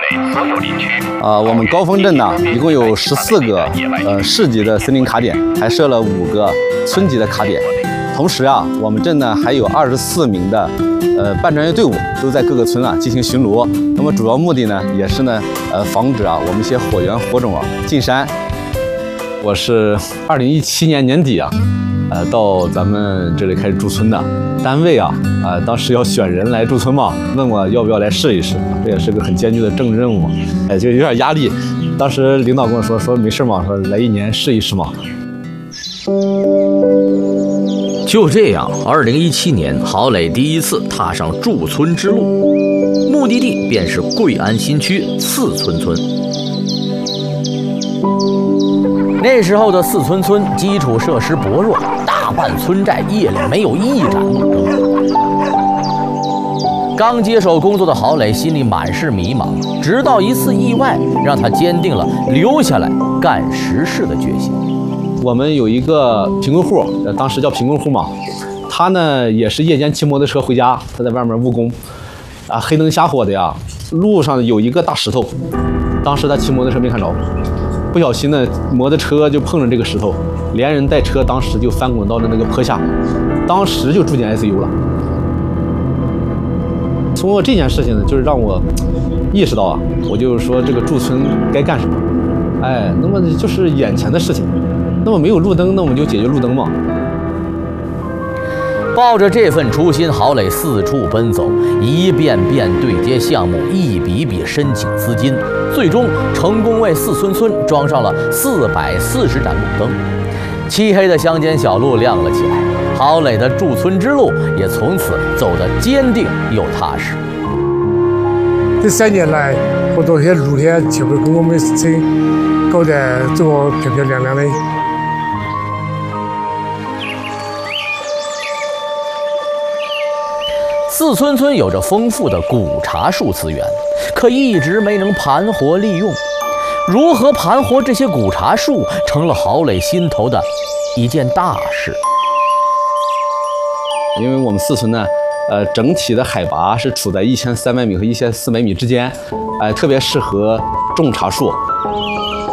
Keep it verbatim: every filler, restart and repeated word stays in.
内所有林区。 啊，我们高峰镇呢，一共有十四个呃市级的森林卡点，还设了五个村级的卡点。同时啊，我们镇呢还有二十四名的呃半专业队伍都在各个村啊进行巡逻。那么主要目的呢，也是呢呃防止啊我们一些火源火种啊进山。我是二零一七年年底啊。 呃，到咱们这里开始驻村的单位啊，啊、呃，当时要选人来驻村嘛，问我要不要来试一试，这也是个很艰巨的政治任务嘛，哎，就有点压力。当时领导跟我说，说没事嘛，说来一年试一试嘛。 就这样，二零一七年，郝磊第一次踏上驻村之路，目的地便是贵安新区四村村。 那时候的四村村基础设施薄弱，大半村寨夜里没有一盏路灯。刚接手工作的郝磊心里满是迷茫，直到一次意外让他坚定了留下来干实事的决心。 我们有一个贫困户，呃，当时叫贫困户嘛，他呢也是夜间骑摩托车回家，他在外面务工，啊，黑灯瞎火的呀，路上有一个大石头，当时他骑摩托车没看着。 不小心呢，摩托车就碰着这个石头，连人带车当时就翻滚到了那个坡下，当时就住进 I C U 了。通过这件事情呢，就是让我意识到啊，我就是说这个驻村该干什么，哎，那么就是眼前的事情，那么没有路灯，那我们就解决路灯嘛。 抱着这份初心，郝磊四处奔走，一遍遍对接项目，一笔笔申请资金，最终成功为四村村装上了四百四十盏路灯。漆黑的乡间小路亮了起来，郝磊的驻村之路也从此走得坚定又踏实。 这三年来，好多些路线全部给我们村搞得做漂漂亮亮的。 四村村有着丰富的古茶树资源，可一直没能盘活利用。如何盘活这些古茶树，成了郝磊心头的一件大事。 因为我们四村呢，呃，整体的海拔是处在一千三百米和一千四百米之间，哎、呃，特别适合种茶树。